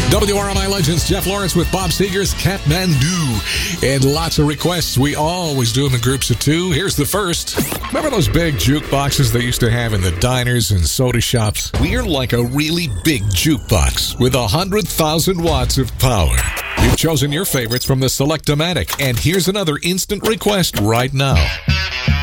WRMI Legends, Jeff Lawrence with Bob Seger's Kathmandu. And lots of requests. We always do them in groups of two. Here's the first. Remember those big jukeboxes they used to have in the diners and soda shops? We're like a really big jukebox with 100,000 watts of power. You've chosen your favorites from the Select-O-Matic, and here's another instant request right now.